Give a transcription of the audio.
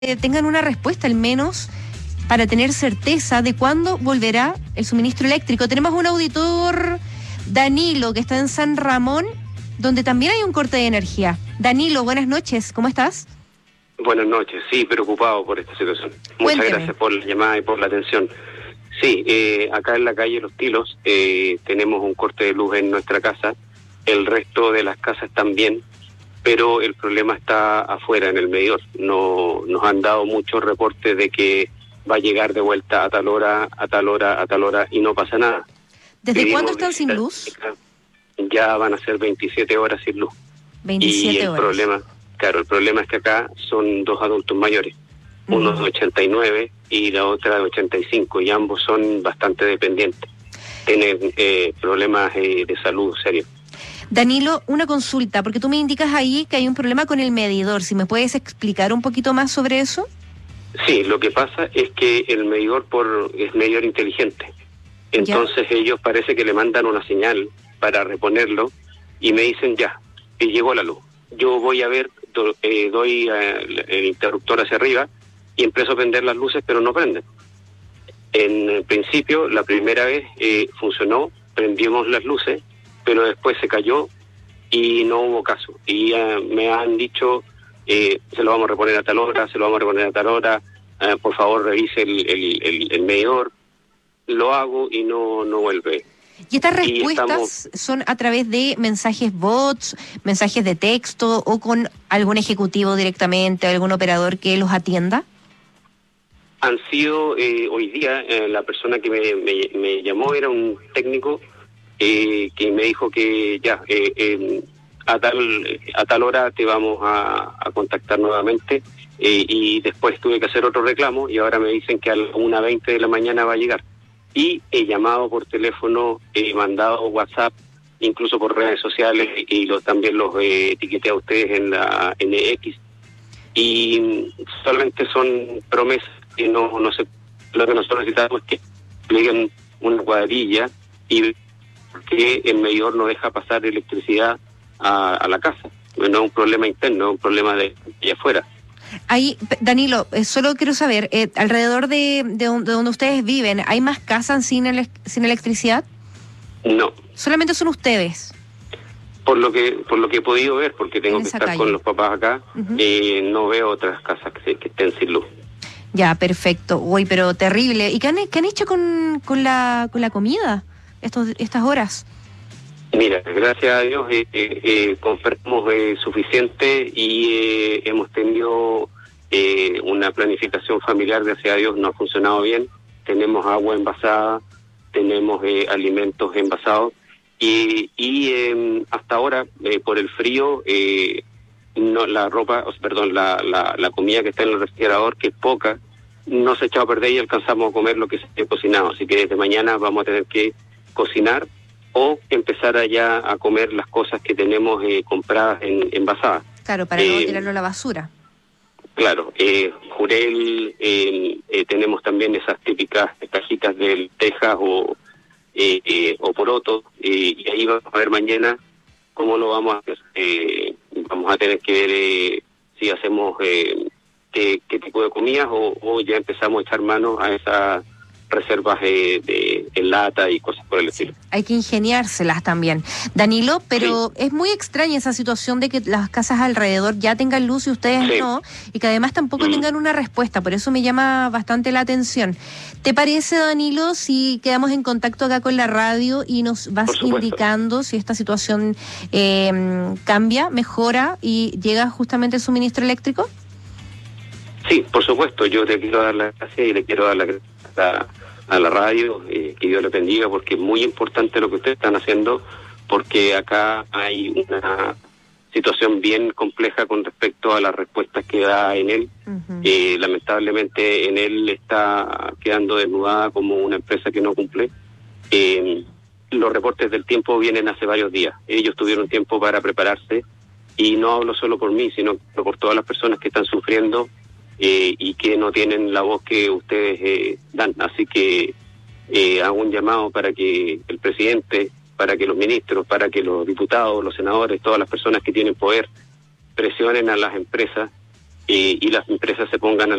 tengan una respuesta al menos para tener certeza de cuándo volverá el suministro eléctrico. Tenemos un auditor, Danilo, que está en San Ramón, donde también hay un corte de energía. Danilo, buenas noches, ¿cómo estás? Buenas noches, sí, preocupado por esta situación. Muchas Cuénteme. gracias por la llamada y por la atención. Sí, acá en la calle Los Tilos tenemos un corte de luz en nuestra casa, el resto de las casas también, pero el problema está afuera, en el medidor. No, nos han dado muchos reportes de que va a llegar de vuelta a tal hora, a tal hora, a tal hora, y no pasa nada. ¿Desde Pedimos cuándo están sin visitas luz? técnicas. Ya van a ser 27 horas sin luz. 27 y el horas. problema, claro, el problema es que acá son dos adultos mayores, uno de 89 y la otra de 85, y ambos son bastante dependientes. Tienen problemas de salud serios. Danilo, una consulta, porque tú me indicas ahí que hay un problema con el medidor. Si me puedes explicar un poquito más sobre eso. Sí, lo que pasa es que el medidor es medidor inteligente. Entonces ellos parece que le mandan una señal para reponerlo y me dicen ya, que llegó la luz. Yo voy a ver, doy el interruptor hacia arriba y empiezo a prender las luces, pero no prenden. En principio, la primera vez funcionó, prendimos las luces, pero después se cayó y no hubo caso. Y me han dicho, se lo vamos a reponer a tal hora, se lo vamos a reponer a tal hora, por favor revise el medidor. Lo hago y no vuelve. ¿Y estas respuestas son a través de mensajes bots, mensajes de texto o con algún ejecutivo directamente, algún operador que los atienda? Han sido, hoy día, la persona que me llamó era un técnico que me dijo que ya, a tal hora te vamos a contactar nuevamente, y después tuve que hacer otro reclamo y ahora me dicen que a las 1:20 de la mañana va a llegar. Y he llamado por teléfono, he mandado WhatsApp, incluso por redes sociales, y también los etiqueté a ustedes en la NX. Y solamente son promesas que no sé. Lo que nosotros necesitamos es que pleguen una cuadrilla y que el medidor no deja pasar electricidad a la casa. No es un problema interno, es un problema de allá afuera. Ahí, Danilo, solo quiero saber, alrededor de donde ustedes viven, ¿hay más casas sin electricidad? No. ¿Solamente son ustedes? Por lo que he podido ver, porque tengo que estar calle con los papás acá, no veo otras casas que estén sin luz. Ya, perfecto. Uy, pero terrible. ¿Y qué han hecho con la comida estas horas? Mira, gracias a Dios compramos suficiente y hemos tenido una planificación familiar, gracias a Dios no ha funcionado bien. Tenemos agua envasada, tenemos alimentos envasados y hasta ahora por el frío no la comida que está en el refrigerador, que es poca, no se ha echado a perder y alcanzamos a comer lo que se ha cocinado. Así que desde mañana vamos a tener que cocinar o empezar allá a comer las cosas que tenemos compradas envasadas. Claro, para no tirarlo a la basura. Claro, jurel, tenemos también esas típicas cajitas de lentejas o porotos, y ahí vamos a ver mañana cómo lo vamos a hacer. Vamos a tener que ver si hacemos qué tipo de comidas o ya empezamos a echar manos a esas reservas en lata y cosas por el estilo. Hay que ingeniárselas también. Danilo, pero es muy extraña esa situación de que las casas alrededor ya tengan luz y ustedes no, y que además tampoco tengan una respuesta, por eso me llama bastante la atención. ¿Te parece, Danilo, si quedamos en contacto acá con la radio y nos vas indicando si esta situación cambia, mejora y llega justamente el suministro eléctrico? Sí, por supuesto, yo te quiero dar las gracias y le quiero dar las gracias a la radio, que Dios le bendiga, porque es muy importante lo que ustedes están haciendo, porque acá hay una situación bien compleja con respecto a las respuestas que da Enel. Lamentablemente Enel está quedando desnudada como una empresa que no cumple. Los reportes del tiempo vienen hace varios días. Ellos tuvieron tiempo para prepararse, y no hablo solo por mí, sino por todas las personas que están sufriendo y que no tienen la voz que ustedes dan. Así que hago un llamado para que el presidente, para que los ministros, para que los diputados, los senadores, todas las personas que tienen poder, presionen a las empresas y las empresas se pongan a